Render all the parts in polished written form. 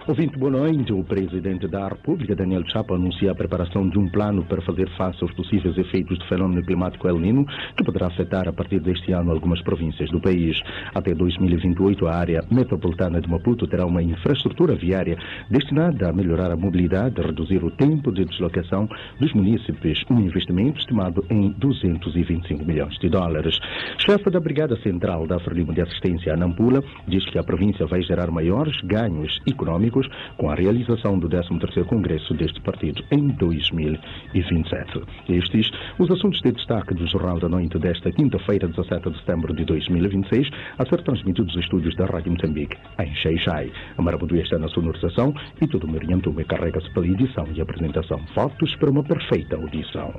Ouvinte, boa noite. O Presidente da República, Daniel Chapo, anuncia a preparação de um plano para fazer face aos possíveis efeitos do fenômeno climático El Niño, que poderá afetar a partir deste ano algumas províncias do país. Até 2028, a área metropolitana de Maputo terá uma infraestrutura viária destinada a melhorar a mobilidade e reduzir o tempo de deslocação dos munícipes, um investimento estimado em 225 milhões de dólares. Chefe da Brigada Central da Frelimo de Assistência, a Nampula, diz que a província vai gerar maiores ganhos econômicos com a realização do 13º Congresso deste partido em 2027. Estes os assuntos de destaque do Jornal da Noite desta quinta-feira, 17 de setembro de 2026, a ser transmitido dos estúdios da Rádio Moçambique, em Xai-Xai. A Marabudu está na sonorização e todo o Miriantume carrega-se pela edição e apresentação. Fotos para uma perfeita audição.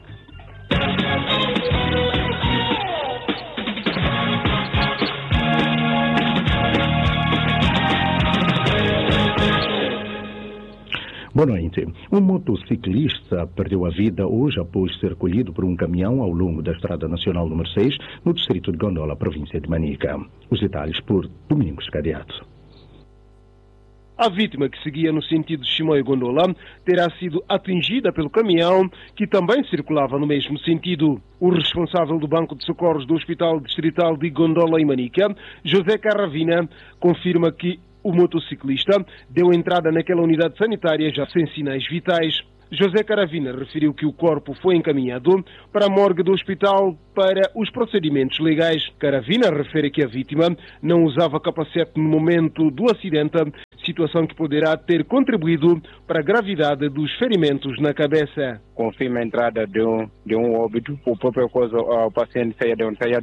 Boa noite. Um motociclista perdeu a vida hoje após ser colhido por um caminhão ao longo da Estrada Nacional número 6, no distrito de Gondola, província de Manica. Os detalhes por Domingos Cadeado. A vítima, que seguia no sentido de Chimoio-Gondola, terá sido atingida pelo caminhão, que também circulava no mesmo sentido. O responsável do Banco de Socorros do Hospital Distrital de Gondola e Manica, José Caravina, confirma que o motociclista deu entrada naquela unidade sanitária já sem sinais vitais. José Caravina referiu que o corpo foi encaminhado para a morgue do hospital para os procedimentos legais. Caravina refere que a vítima não usava capacete no momento do acidente, situação que poderá ter contribuído para a gravidade dos ferimentos na cabeça. Confirma a entrada de um óbito. O próprio o paciente saía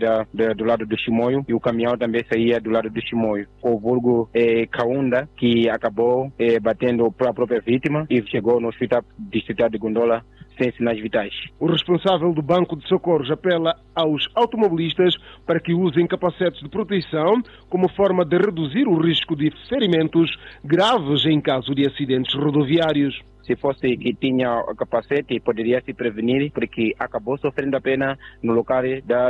do lado do Chimoio e o caminhão também saía do lado do Chimoio. O vulgo Kaunda, que acabou batendo para a própria vítima e chegou no hospital distrital de Gondola sem sinais vitais. O responsável do Banco de Socorros apela aos automobilistas para que usem capacetes de proteção como forma de reduzir o risco de ferimentos graves em caso de acidentes rodoviários. Se fosse que tinha capacete, poderia se prevenir, porque acabou sofrendo apenas no local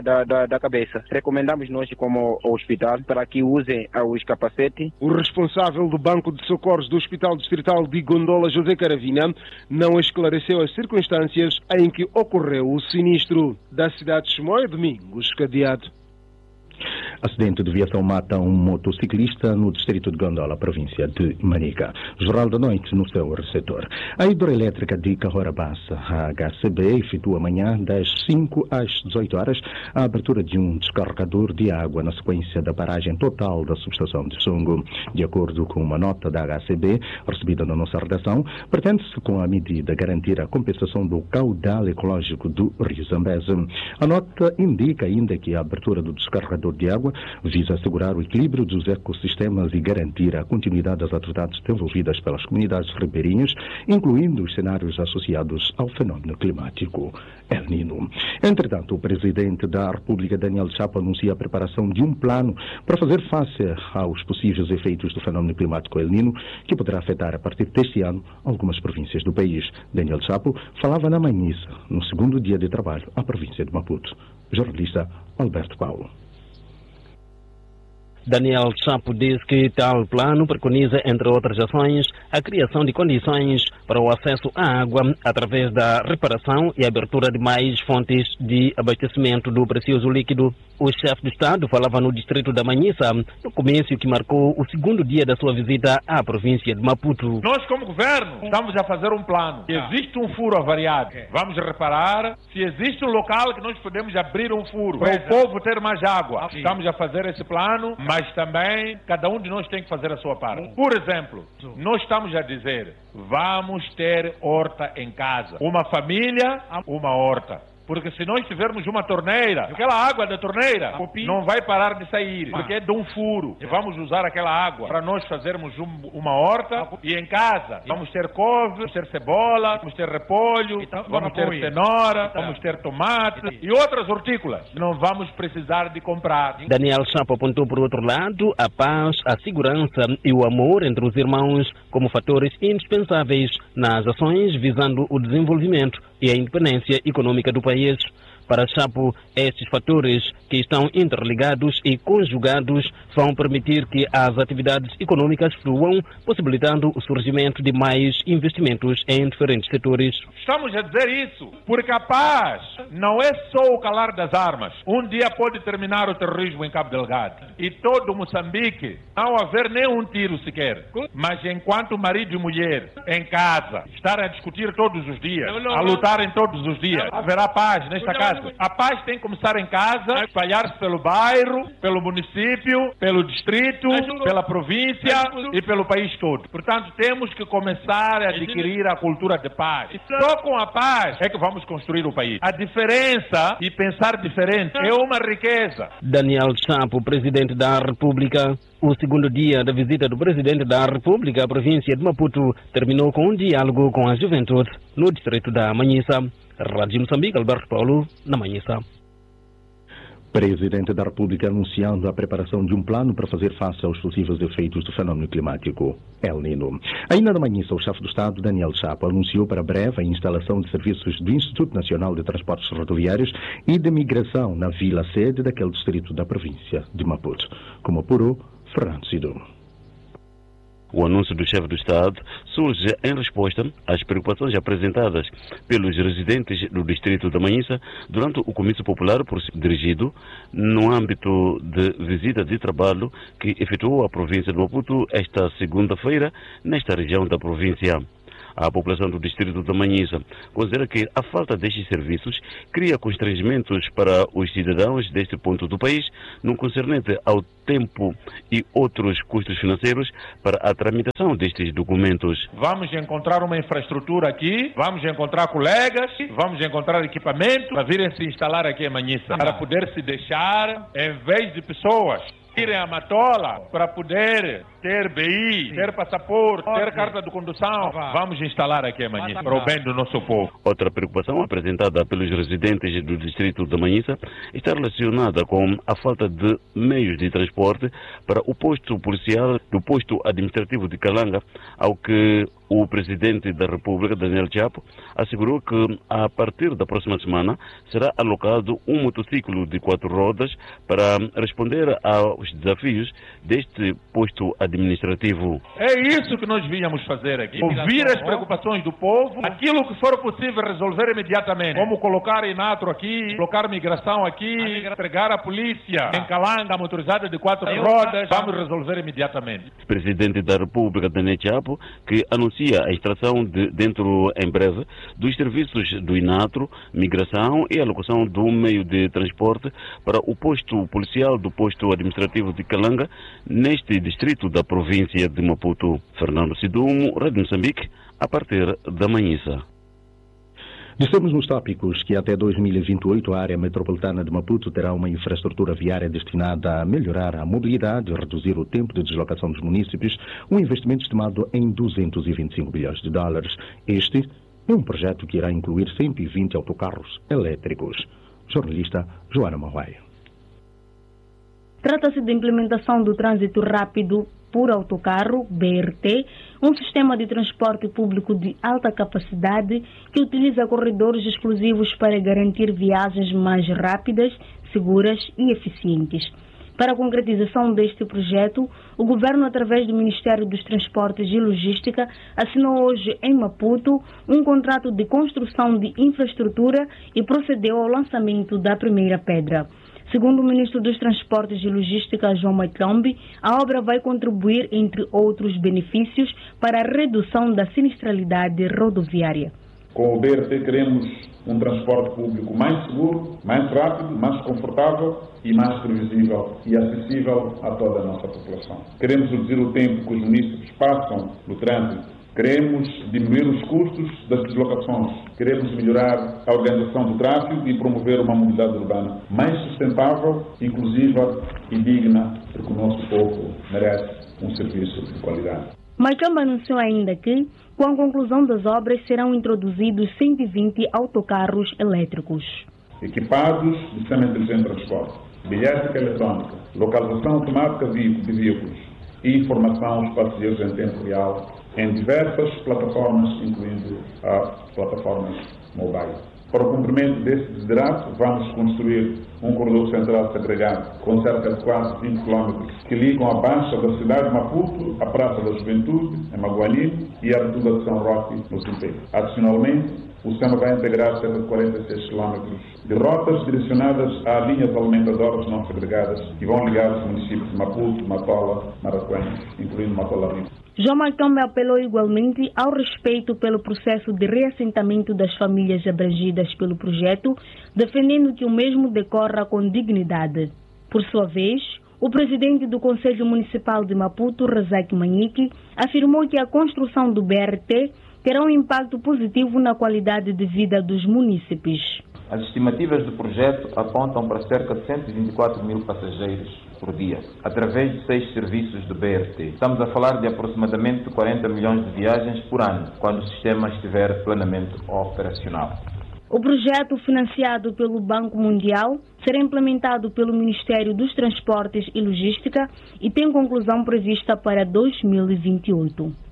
da cabeça. Recomendamos nós, como hospital, para que usem os capacetes. O responsável do Banco de Socorros do Hospital Distrital de Gondola, José Caravina, não esclareceu as circunstâncias em que ocorreu o sinistro. Da cidade de Chimoio, Domingos Cadeado. Acidente de viação mata um motociclista no distrito de Gondola, província de Manica. Jornal da Noite no seu receptor. A hidroelétrica de Cahora-Bassa, a HCB, efetua amanhã das 5 às 18 horas a abertura de um descarregador de água na sequência da paragem total da subestação de Songo. De acordo com uma nota da HCB recebida na nossa redação, pretende-se com a medida garantir a compensação do caudal ecológico do Rio Zambeze. A nota indica ainda que a abertura do descarregador de água visa assegurar o equilíbrio dos ecossistemas e garantir a continuidade das atividades desenvolvidas pelas comunidades ribeirinhas, incluindo os cenários associados ao fenômeno climático El Niño. Entretanto, o Presidente da República, Daniel Chapo, anuncia a preparação de um plano para fazer face aos possíveis efeitos do fenômeno climático El Niño, que poderá afetar a partir deste ano algumas províncias do país. Daniel Chapo falava na Manhissa, no segundo dia de trabalho, à província de Maputo. Jornalista Alberto Paulo. Daniel Chapo diz que tal plano preconiza, entre outras ações, a criação de condições para o acesso à água através da reparação e abertura de mais fontes de abastecimento do precioso líquido. O chefe de Estado falava no distrito da Manhissa, no comício que marcou o segundo dia da sua visita à província de Maputo. Nós, como governo, estamos a fazer um plano. Se existe um furo avariado, vamos reparar. Se existe um local que nós podemos abrir um furo para o povo ter mais água, estamos a fazer esse plano, mas também cada um de nós tem que fazer a sua parte. Por exemplo, nós estamos a dizer, vamos ter horta em casa. Uma família, uma horta. Porque se nós tivermos uma torneira, aquela água da torneira não vai parar de sair, porque é de um furo. E vamos usar aquela água para nós fazermos uma horta. E em casa vamos ter couve, vamos ter cebola, vamos ter repolho, vamos ter cenoura, vamos ter tomate e outras hortícolas. Não vamos precisar de comprar. Daniel Chapo apontou, por outro lado, a paz, a segurança e o amor entre os irmãos como fatores indispensáveis nas ações visando o desenvolvimento e a independência econômica do país. Para Chapo, estes fatores que estão interligados e conjugados vão permitir que as atividades econômicas fluam, possibilitando o surgimento de mais investimentos em diferentes setores. Estamos a dizer isso porque a paz não é só o calar das armas. Um dia pode terminar o terrorismo em Cabo Delgado e todo Moçambique não haver nem um tiro sequer. Mas enquanto marido e mulher em casa estarem a discutir todos os dias, a lutarem todos os dias, haverá paz nesta casa. A paz tem que começar em casa, espalhar-se pelo bairro, pelo município, pelo distrito, pela província e pelo país todo. Portanto, temos que começar a adquirir a cultura de paz. Só com a paz é que vamos construir o país. A diferença e pensar diferente é uma riqueza. Daniel Chapo, presidente da República. O segundo dia da visita do presidente da República à província de Maputo terminou com um diálogo com a juventude no distrito da Manhissa. Rádio Moçambique, Alberto Paulo, na Manhissa. Presidente da República anunciando a preparação de um plano para fazer face aos possíveis efeitos do fenômeno climático El Niño. Ainda na Manhissa, o chefe do Estado, Daniel Chapo, anunciou para breve a instalação de serviços do Instituto Nacional de Transportes Rodoviários e de Migração na vila-sede daquele distrito da província de Maputo, como apurou Fernando Sidum. O anúncio do chefe do Estado surge em resposta às preocupações apresentadas pelos residentes do distrito da Manhissa durante o comício popular dirigido no âmbito de visita de trabalho que efetuou a província de Maputo esta segunda-feira nesta região da província. A população do distrito da Manhissa considera que a falta destes serviços cria constrangimentos para os cidadãos deste ponto do país no concernente ao tempo e outros custos financeiros para a tramitação destes documentos. Vamos encontrar uma infraestrutura aqui, vamos encontrar colegas, vamos encontrar equipamento para virem se instalar aqui em Manhissa, para poder se deixar, em vez de pessoas irem a Matola para poder ter BI, ter passaporte, ter carta de condução, vamos instalar aqui em Manhissa, para o bem do nosso povo. Outra preocupação apresentada pelos residentes do distrito da Manhissa está relacionada com a falta de meios de transporte para o posto policial do posto administrativo de Calanga, ao que o presidente da República, Daniel Chapo, assegurou que a partir da próxima semana será alocado um motociclo de 4 rodas para responder aos desafios deste posto administrativo. É isso que nós vínhamos fazer aqui. Ouvir as preocupações do povo, aquilo que for possível resolver imediatamente. Como colocar Inatro aqui, colocar migração aqui, entregar a polícia em Calanga, motorizada de 4 rodas, vamos resolver imediatamente. Presidente da República, Daniel Chapo, que anuncia a extração dentro em breve dos serviços do Inatro, migração e alocação do meio de transporte para o posto policial do posto administrativo de Calanga, neste distrito da província de Maputo. Fernando Sidumo, Rádio Moçambique, a partir da Manhissa. Dissemos nos tópicos que até 2028 a área metropolitana de Maputo terá uma infraestrutura viária destinada a melhorar a mobilidade e reduzir o tempo de deslocação dos municípios, um investimento estimado em 225 bilhões de dólares. Este é um projeto que irá incluir 120 autocarros elétricos. Jornalista Joana Marroia. Trata-se de implementação do trânsito rápido por autocarro, BRT, um sistema de transporte público de alta capacidade que utiliza corredores exclusivos para garantir viagens mais rápidas, seguras e eficientes. Para a concretização deste projeto, o Governo, através do Ministério dos Transportes e Logística, assinou hoje em Maputo um contrato de construção de infraestrutura e procedeu ao lançamento da primeira pedra. Segundo o Ministro dos Transportes e Logística, João Maitombe, a obra vai contribuir, entre outros benefícios, para a redução da sinistralidade rodoviária. Com o BRT queremos um transporte público mais seguro, mais rápido, mais confortável e mais previsível e acessível a toda a nossa população. Queremos reduzir o tempo que os municípios passam no trânsito. Queremos diminuir os custos das deslocações. Queremos melhorar a organização do tráfego e promover uma mobilidade urbana mais sustentável, inclusiva e digna, porque o nosso povo merece um serviço de qualidade. Maicamba anunciou ainda que, com a conclusão das obras, serão introduzidos 120 autocarros elétricos. Equipados de sistema inteligente de transporte, bilhética eletrônica, localização automática de veículos e informação aos passageiros em tempo real, em diversas plataformas, incluindo as plataformas mobile. Para o cumprimento desse desidrato, vamos construir um corredor central segregado com cerca de quase 20 km que ligam a baixa da cidade de Maputo à Praça da Juventude, em Maguanine, e a Retunda de São Roque, no Sinteiro. Adicionalmente, o sistema vai integrar cerca de 46 km de rotas direcionadas a linhas alimentadoras não segregadas que vão ligar os municípios de Maputo, Matola, Maracuã, incluindo Matola Rio. João Maltombe apelou igualmente ao respeito pelo processo de reassentamento das famílias abrangidas pelo projeto, defendendo que o mesmo decorra com dignidade. Por sua vez, o presidente do Conselho Municipal de Maputo, Razak Manique, afirmou que a construção do BRT terá um impacto positivo na qualidade de vida dos munícipes. As estimativas do projeto apontam para cerca de 124 mil passageiros por dia, através de 6 serviços do BRT. Estamos a falar de aproximadamente 40 milhões de viagens por ano, quando o sistema estiver plenamente operacional. O projeto, financiado pelo Banco Mundial, será implementado pelo Ministério dos Transportes e Logística e tem conclusão prevista para 2028.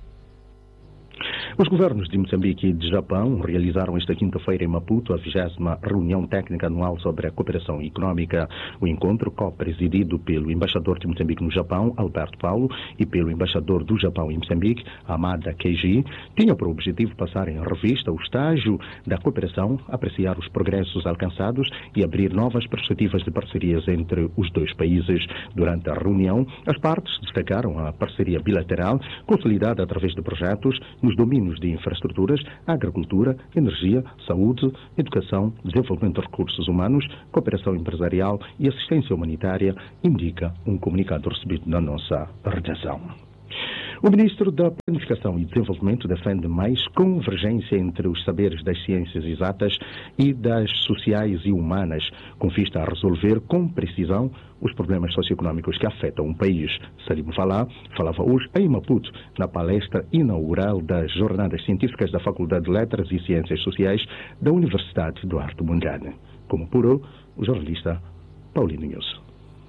Os governos de Moçambique e de Japão realizaram esta quinta-feira em Maputo a 20ª reunião técnica anual sobre a cooperação econômica. O encontro, co-presidido pelo embaixador de Moçambique no Japão, Alberto Paulo, e pelo embaixador do Japão em Moçambique, Amada Keiji, tinha por objetivo passar em revista o estágio da cooperação, apreciar os progressos alcançados e abrir novas perspectivas de parcerias entre os dois países. Durante a reunião, as partes destacaram a parceria bilateral consolidada através de projetos nos domínios de infraestruturas, agricultura, energia, saúde, educação, desenvolvimento de recursos humanos, cooperação empresarial e assistência humanitária, indica um comunicado recebido na nossa redação. O ministro da Planificação e Desenvolvimento defende mais convergência entre os saberes das ciências exatas e das sociais e humanas, com vista a resolver com precisão os problemas socioeconómicos que afetam o país. Salim Falá falava hoje em Maputo, na palestra inaugural das Jornadas Científicas da Faculdade de Letras e Ciências Sociais da Universidade Eduardo Mondlane. Como apurou o jornalista Paulino Nunes.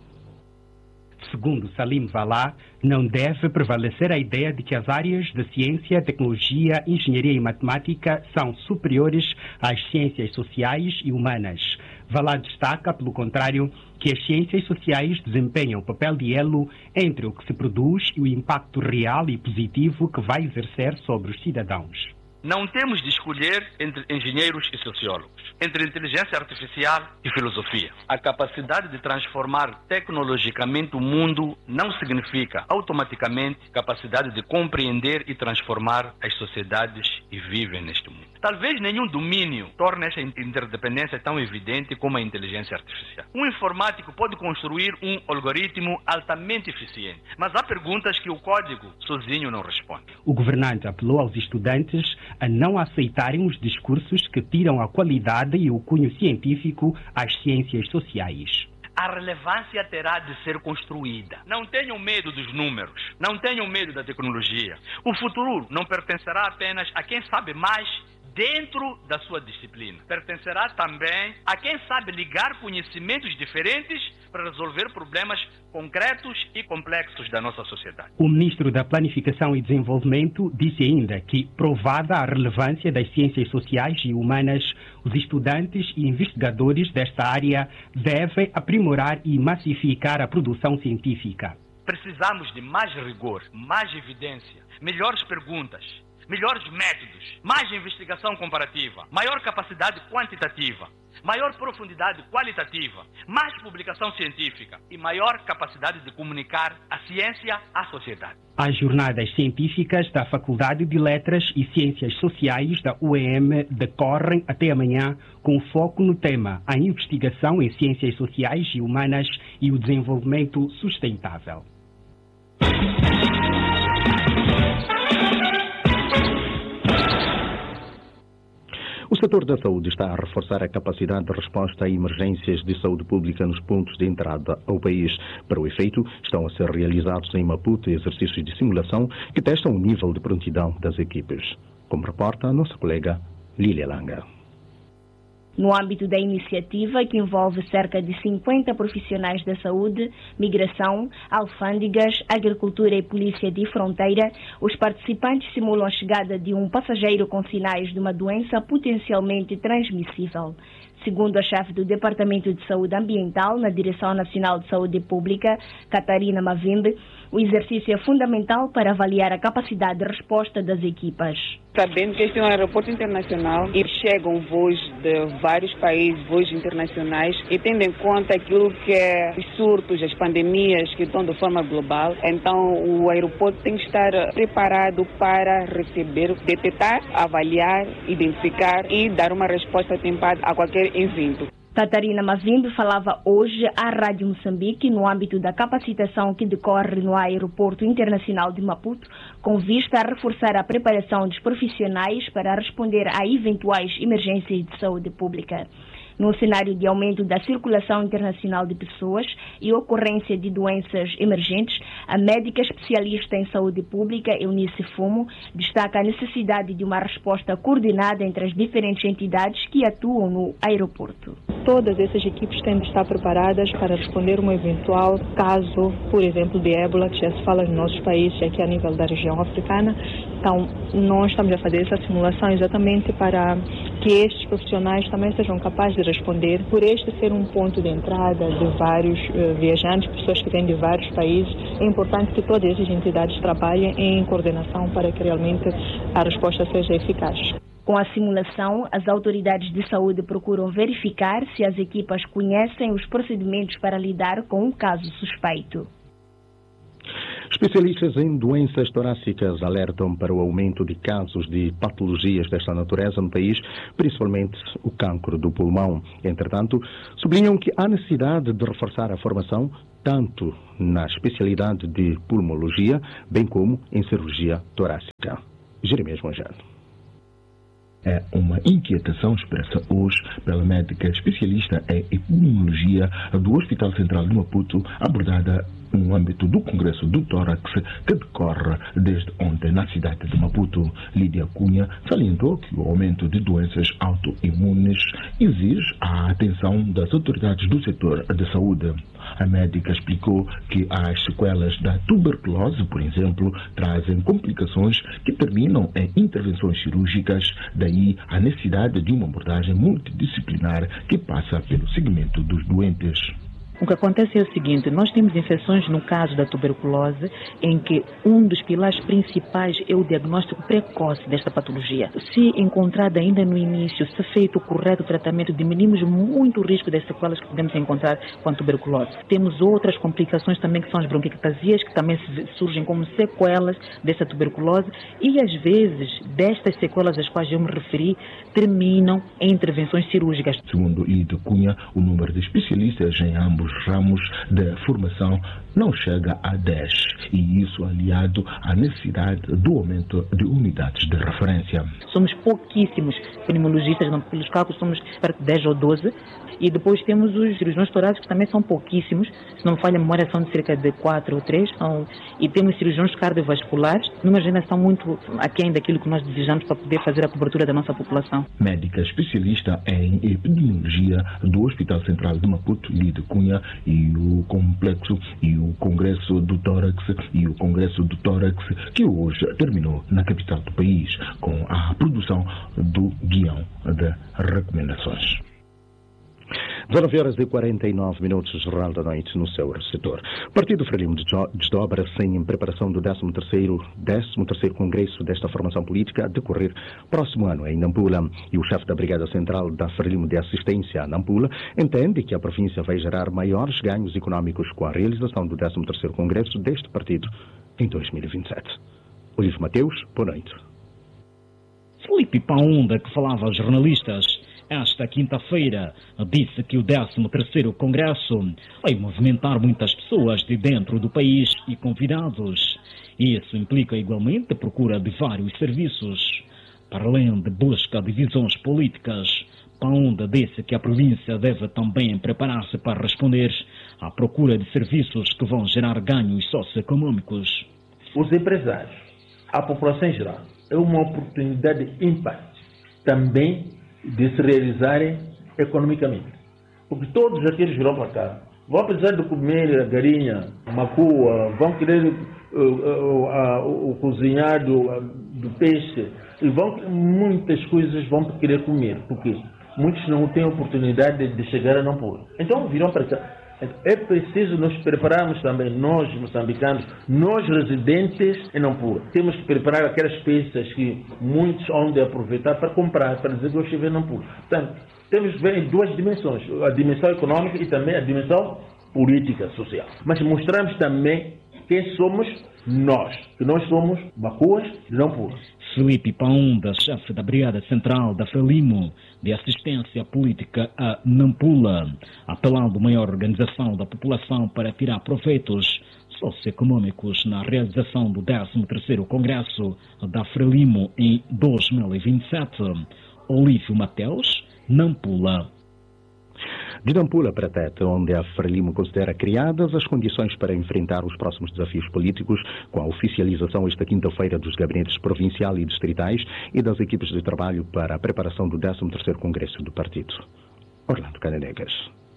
Segundo Salim Falá, não deve prevalecer a ideia de que as áreas de ciência, tecnologia, engenharia e matemática são superiores às ciências sociais e humanas. Falá destaca, pelo contrário, que as ciências sociais desempenham o papel de elo entre o que se produz e o impacto real e positivo que vai exercer sobre os cidadãos. Não temos de escolher entre engenheiros e sociólogos, entre inteligência artificial e filosofia. A capacidade de transformar tecnologicamente o mundo não significa automaticamente capacidade de compreender e transformar as sociedades que vivem neste mundo. Talvez nenhum domínio torne essa interdependência tão evidente como a inteligência artificial. Um informático pode construir um algoritmo altamente eficiente, mas há perguntas que o código sozinho não responde. O governante apelou aos estudantes a não aceitarem os discursos que tiram a qualidade e o cunho científico às ciências sociais. A relevância terá de ser construída. Não tenham medo dos números, não tenham medo da tecnologia. O futuro não pertencerá apenas a quem sabe mais dentro da sua disciplina. Pertencerá também a quem sabe ligar conhecimentos diferentes para resolver problemas concretos e complexos da nossa sociedade. O ministro da Planificação e Desenvolvimento disse ainda que, provada a relevância das ciências sociais e humanas, os estudantes e investigadores desta área devem aprimorar e massificar a produção científica. Precisamos de mais rigor, mais evidência, melhores perguntas, melhores métodos, mais investigação comparativa, maior capacidade quantitativa, maior profundidade qualitativa, mais publicação científica e maior capacidade de comunicar a ciência à sociedade. As jornadas científicas da Faculdade de Letras e Ciências Sociais da UEM decorrem até amanhã com foco no tema a investigação em ciências sociais e humanas e o desenvolvimento sustentável. O setor da saúde está a reforçar a capacidade de resposta a emergências de saúde pública nos pontos de entrada ao país. Para o efeito, estão a ser realizados em Maputo exercícios de simulação que testam o nível de prontidão das equipes. Como reporta a nossa colega Lília Langa. No âmbito da iniciativa, que envolve cerca de 50 profissionais da saúde, migração, alfândegas, agricultura e polícia de fronteira, os participantes simulam a chegada de um passageiro com sinais de uma doença potencialmente transmissível. Segundo a chefe do Departamento de Saúde Ambiental na Direção Nacional de Saúde Pública, Catarina Mavimbe, o exercício é fundamental para avaliar a capacidade de resposta das equipas. Sabendo que este é um aeroporto internacional e chegam voos de vários países, voos internacionais, e tendo em conta aquilo que é os surtos, as pandemias que estão de forma global, então o aeroporto tem que estar preparado para receber, detectar, avaliar, identificar e dar uma resposta atempada a qualquer evento. Catarina Mavimbe falava hoje à Rádio Moçambique no âmbito da capacitação que decorre no Aeroporto Internacional de Maputo, com vista a reforçar a preparação dos profissionais para responder a eventuais emergências de saúde pública. Num cenário de aumento da circulação internacional de pessoas e ocorrência de doenças emergentes, a médica especialista em saúde pública, Eunice Fumo, destaca a necessidade de uma resposta coordenada entre as diferentes entidades que atuam no aeroporto. Todas essas equipes têm de estar preparadas para responder a um eventual caso, por exemplo, de ébola, que já se fala nos nossos países, aqui a nível da região africana. Então, nós estamos a fazer essa simulação exatamente para que estes profissionais também sejam capazes de responder, por este ser um ponto de entrada de vários viajantes, pessoas que vêm de vários países. É importante que todas essas entidades trabalhem em coordenação para que realmente a resposta seja eficaz. Com a simulação, as autoridades de saúde procuram verificar se as equipas conhecem os procedimentos para lidar com um caso suspeito. Especialistas em doenças torácicas alertam para o aumento de casos de patologias desta natureza no país, principalmente o cancro do pulmão. Entretanto, sublinham que há necessidade de reforçar a formação tanto na especialidade de pulmologia, bem como em cirurgia torácica. Jeremias Monjano. É uma inquietação expressa hoje pela médica especialista em pulmologia do Hospital Central de Maputo, abordada no âmbito do Congresso do Tórax, que decorre desde ontem na cidade de Maputo. Lídia Cunha salientou que o aumento de doenças autoimunes exige a atenção das autoridades do setor de saúde. A médica explicou que as sequelas da tuberculose, por exemplo, trazem complicações que terminam em intervenções cirúrgicas, daí a necessidade de uma abordagem multidisciplinar que passa pelo segmento dos doentes. O que acontece é o seguinte, nós temos infecções no caso da tuberculose, em que um dos pilares principais é o diagnóstico precoce desta patologia. Se encontrada ainda no início, se feito o correto tratamento, diminuímos muito o risco das sequelas que podemos encontrar com a tuberculose. Temos outras complicações também, que são as bronquiectasias, que também surgem como sequelas dessa tuberculose, e às vezes, destas sequelas às quais eu me referi, terminam em intervenções cirúrgicas. Segundo Lídia Cunha, o número de especialistas em ambos ramos de formação não chega a 10, e isso aliado à necessidade do aumento de unidades de referência. Somos pouquíssimos pneumologistas, pelos cálculos somos perto de 10 ou 12, e depois temos os cirurgiões torácicos, que também são pouquíssimos, se não me falha a memória são de cerca de 4 ou 3, e temos cirurgiões cardiovasculares, numa geração muito aquém daquilo que nós desejamos para poder fazer a cobertura da nossa população. Médica especialista em epidemiologia do Hospital Central de Maputo, Lídia Cunha, e o complexo e o Congresso do Tórax que hoje terminou na capital do país com a produção do guião de recomendações. 19h49, Jornal da Noite no seu setor. O Partido Frelimo desdobra-se em preparação do 13º Congresso desta formação política a decorrer próximo ano em Nampula. E o chefe da Brigada Central da Frelimo de Assistência a Nampula entende que a província vai gerar maiores ganhos econômicos com a realização do 13º Congresso deste partido em 2027. Olivo Mateus, boa noite. Filipe Paunda, que falava aos jornalistas esta quinta-feira, disse que o 13º Congresso vai movimentar muitas pessoas de dentro do país e convidados. Isso implica igualmente a procura de vários serviços. Para além de busca de visões políticas, Paunda disse que a província deve também preparar-se para responder à procura de serviços que vão gerar ganhos socioeconômicos. Os empresários, a população em geral, é uma oportunidade ímpar também de se realizarem economicamente. Porque todos aqueles virão para cá, vão precisar de comer galinha, macua, vão querer o cozinhar do peixe, e muitas coisas vão querer comer, porque muitos não têm oportunidade de chegar a Nampula. Então virão para cá. É preciso nos prepararmos também, nós moçambicanos, nós residentes em Nampula. Temos que preparar aquelas peças que muitos vão de aproveitar para comprar, para dizer que eu estive em Nampula. Portanto, temos que ver em duas dimensões, a dimensão econômica e também a dimensão política, social. Mas mostramos também quem somos nós, que nós somos macuas de Nampula. Felipe Paunda, chefe da Brigada Central da Frelimo de Assistência Política a Nampula, apelando à maior organização da população para tirar proveitos socioeconômicos na realização do 13º Congresso da Frelimo em 2027. Olívio Mateus, Nampula. De Nampula para Tete, onde a Frelimo considera criadas as condições para enfrentar os próximos desafios políticos, com a oficialização esta quinta-feira dos gabinetes provincial e distritais e das equipes de trabalho para a preparação do 13º Congresso do Partido. Orlando Cananegas.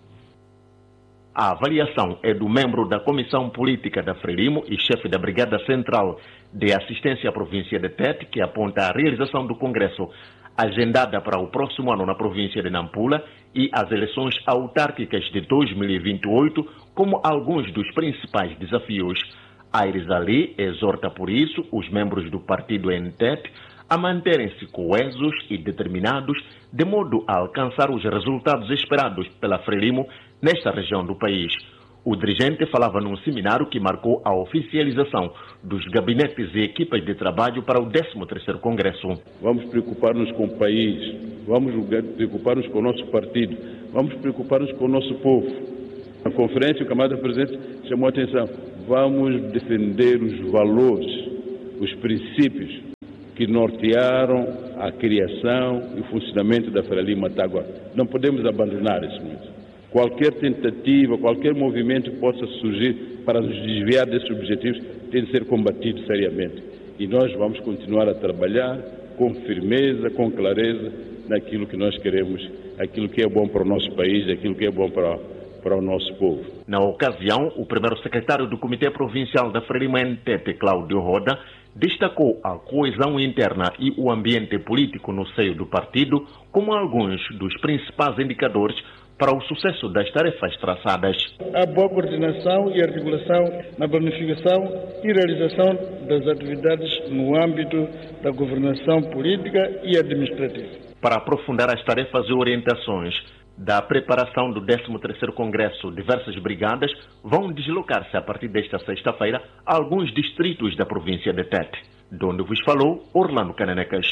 A avaliação é do membro da Comissão Política da Frelimo e chefe da Brigada Central de Assistência à Província de Tete, que aponta a realização do Congresso agendada para o próximo ano na província de Nampula e as eleições autárquicas de 2028 como alguns dos principais desafios. Aires Ali exorta por isso os membros do partido em Tete a manterem-se coesos e determinados de modo a alcançar os resultados esperados pela Frelimo nesta região do país. O dirigente falava num seminário que marcou a oficialização dos gabinetes e equipas de trabalho para o 13º Congresso. Vamos preocupar-nos com o país, vamos preocupar-nos com o nosso partido, vamos preocupar-nos com o nosso povo. Na conferência, o camarada presidente chamou a atenção. Vamos defender os valores, os princípios que nortearam a criação e o funcionamento da Frelimo até agora. Não podemos abandonar esse momento. Qualquer tentativa, qualquer movimento que possa surgir para nos desviar desses objetivos tem de ser combatido seriamente. E nós vamos continuar a trabalhar com firmeza, com clareza, naquilo que nós queremos, aquilo que é bom para o nosso país, aquilo que é bom para o nosso povo. Na ocasião, o primeiro secretário do Comitê Provincial da Frelimo em Tete, Cláudio Roda, destacou a coesão interna e o ambiente político no seio do partido como alguns dos principais indicadores para o sucesso das tarefas traçadas. A boa coordenação e articulação na planificação e realização das atividades no âmbito da governação política e administrativa. Para aprofundar as tarefas e orientações da preparação do 13º Congresso, diversas brigadas vão deslocar-se a partir desta sexta-feira a alguns distritos da província de Tete. De onde vos falou Orlando Cananecas.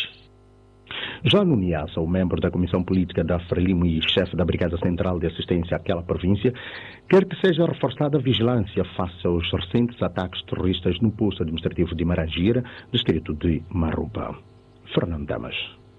Já no Niassa, o membro da Comissão Política da Frelimo e chefe da Brigada Central de Assistência àquela província, quer que seja reforçada a vigilância face aos recentes ataques terroristas no posto administrativo de Marangira, distrito de Marupa. Fernando Damas.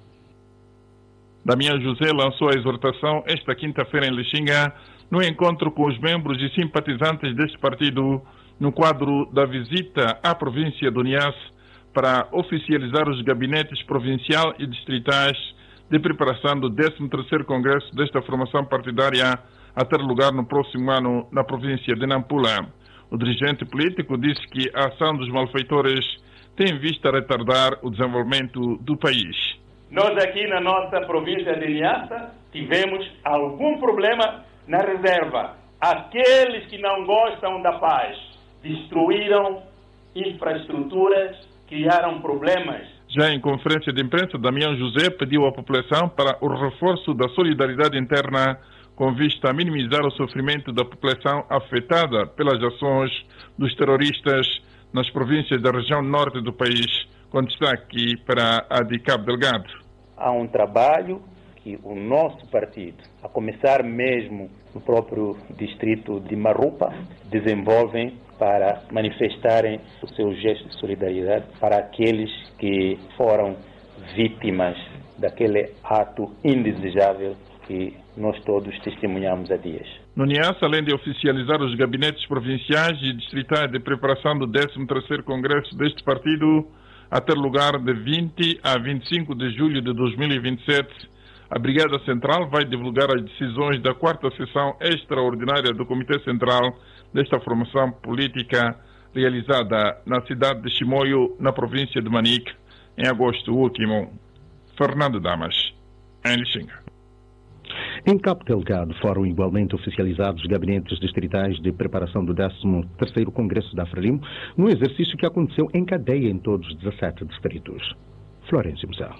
Damião José lançou a exortação esta quinta-feira em Lixinga, no encontro com os membros e simpatizantes deste partido, no quadro da visita à província do Niassa, para oficializar os gabinetes provincial e distritais de preparação do 13º Congresso desta formação partidária a ter lugar no próximo ano na província de Nampula. O dirigente político disse que a ação dos malfeitores tem vista retardar o desenvolvimento do país. Nós aqui na nossa província de Niassa tivemos algum problema na reserva. Aqueles que não gostam da paz destruíram infraestruturas, criaram problemas. Já em conferência de imprensa, Damião José pediu à população para o reforço da solidariedade interna com vista a minimizar o sofrimento da população afetada pelas ações dos terroristas nas províncias da região norte do país, com destaque para a de Cabo Delgado. Há um trabalho que o nosso partido, a começar mesmo no próprio distrito de Marupa, desenvolvem para manifestarem o seu gesto de solidariedade para aqueles que foram vítimas daquele ato indesejável que nós todos testemunhamos há dias. No Niassa, além de oficializar os gabinetes provinciais e distritais de preparação do 13º Congresso deste partido, a ter lugar de 20 a 25 de julho de 2027, A Brigada Central vai divulgar as decisões da 4ª sessão extraordinária do Comitê Central desta formação política realizada na cidade de Chimoio, na província de Manique, em agosto último. Fernando Damas, em Lixinga. Em Cabo Delgado foram igualmente oficializados os gabinetes distritais de preparação do 13º Congresso da Frelimo, num exercício que aconteceu em cadeia em todos os 17 distritos. Florencio Musão.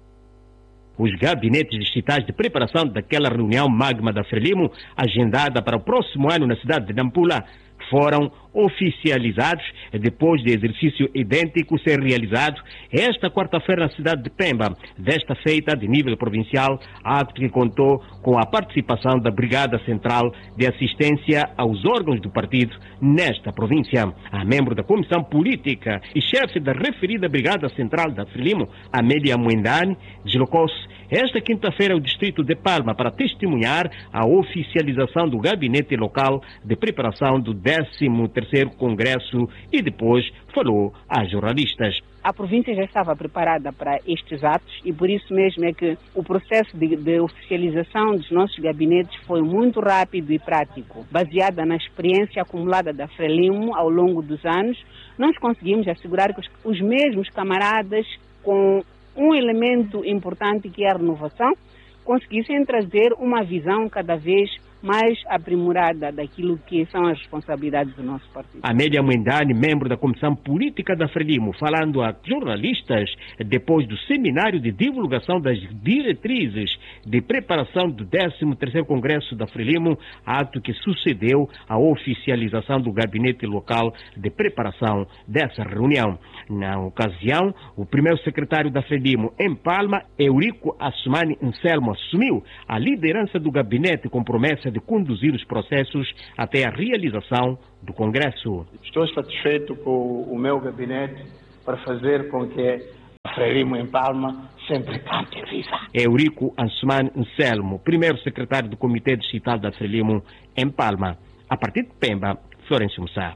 Os gabinetes distritais de preparação daquela reunião magma da Frelimo, agendada para o próximo ano na cidade de Nampula, foram oficializados depois de exercício idêntico ser realizado esta quarta-feira na cidade de Pemba, desta feita de nível provincial, ato que contou com a participação da Brigada Central de Assistência aos órgãos do partido nesta província. A membro da Comissão Política e chefe da referida Brigada Central da Frelimo, Amélia Mwendani, deslocou-se esta quinta-feira ao distrito de Palma para testemunhar a oficialização do gabinete local de preparação do 13º Congresso e depois falou a jornalistas. A província já estava preparada para estes atos e por isso mesmo é que o processo de oficialização dos nossos gabinetes foi muito rápido e prático. Baseada na experiência acumulada da Frelimo ao longo dos anos, nós conseguimos assegurar que os mesmos camaradas, com um elemento importante que é a renovação, conseguissem trazer uma visão cada vez mais aprimorada daquilo que são as responsabilidades do nosso partido. Amélia Mwendani, membro da Comissão Política da Frelimo, falando a jornalistas depois do seminário de divulgação das diretrizes de preparação do 13º Congresso da Frelimo, ato que sucedeu à oficialização do gabinete local de preparação dessa reunião. Na ocasião, o primeiro secretário da Frelimo em Palma, Eurico Assumani Anselmo, assumiu a liderança do gabinete com promessa de conduzir os processos até a realização do Congresso. Estou satisfeito com o meu gabinete para fazer com que a Frelimo em Palma sempre cante viva. Eurico Ansumani Anselmo, primeiro secretário do Comitê Distrital da Frelimo em Palma. A partir de Pemba, Florencio Mussá.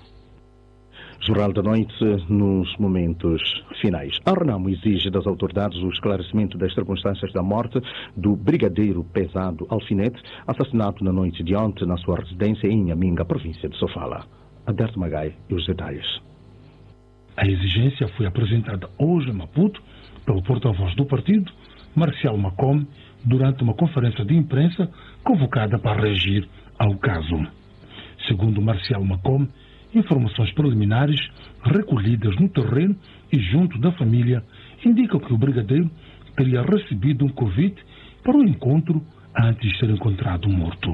Jornal da Noite, nos momentos finais. A Renamo exige das autoridades o esclarecimento das circunstâncias da morte do brigadeiro Pesado Alfinete, assassinado na noite de ontem na sua residência em Inhaminga, província de Sofala. Aderto Magai e os detalhes. A exigência foi apresentada hoje em Maputo pelo porta-voz do partido, Marcial Macome, durante uma conferência de imprensa convocada para reagir ao caso. Segundo Marcial Macome, informações preliminares recolhidas no terreno e junto da família indicam que o brigadeiro teria recebido um convite para o encontro antes de ser encontrado morto.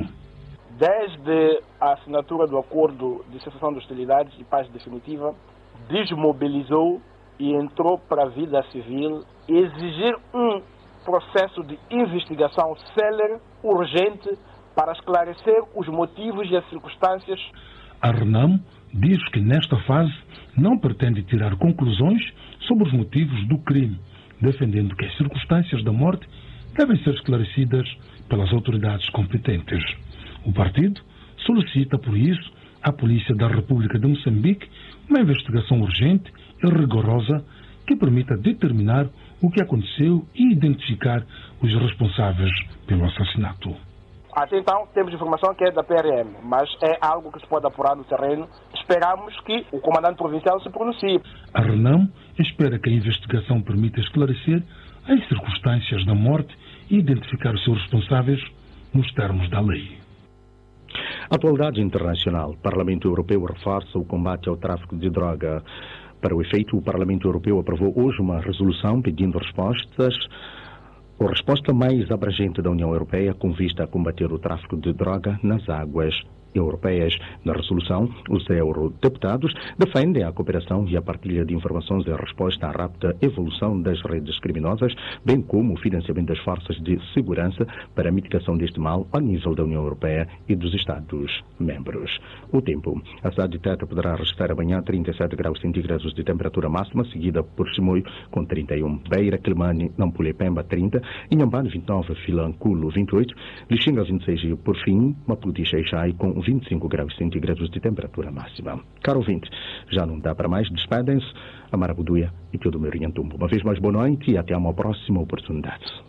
Desde a assinatura do acordo de cessação de hostilidades e paz definitiva, desmobilizou e entrou para a vida civil, exigir um processo de investigação célere, urgente, para esclarecer os motivos e as circunstâncias. A Renamo diz que nesta fase não pretende tirar conclusões sobre os motivos do crime, defendendo que as circunstâncias da morte devem ser esclarecidas pelas autoridades competentes. O partido solicita, por isso, à Polícia da República de Moçambique uma investigação urgente e rigorosa que permita determinar o que aconteceu e identificar os responsáveis pelo assassinato. Até então temos informação que é da PRM, mas é algo que se pode apurar no terreno. Esperamos que o comandante provincial se pronuncie. A Renamo espera que a investigação permita esclarecer as circunstâncias da morte e identificar os seus responsáveis nos termos da lei. Atualidade internacional. O Parlamento Europeu reforça o combate ao tráfico de droga. Para o efeito, o Parlamento Europeu aprovou hoje uma resolução pedindo a resposta mais abrangente da União Europeia com vista a combater o tráfico de droga nas águas europeias. Na resolução, os eurodeputados defendem a cooperação e a partilha de informações em resposta à rápida evolução das redes criminosas, bem como o financiamento das forças de segurança para a mitigação deste mal ao nível da União Europeia e dos Estados-membros. O tempo. A cidade de Teta poderá registrar amanhã 37 graus centígrados de temperatura máxima, seguida por Chimoio com 31, Beira, Quelimane, Nampula e Pemba 30, Inhambane 29, Filanculo 28, Lixinga 26 e, por fim, Maputo e Xai-Xai com 25 graus centígrados de temperatura máxima. Caro ouvinte, já não dá para mais, despedem-se a Marabuduia e todo o meu Rinhantumbo. Uma vez mais, boa noite e até uma próxima oportunidade.